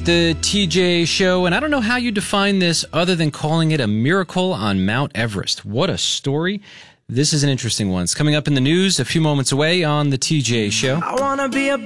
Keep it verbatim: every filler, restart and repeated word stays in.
the T J Show, and I don't know how you define this other than calling it a miracle on Mount Everest. What a story. This is an interesting one. It's coming up in the news a few moments away on the T J Show. I wanna be a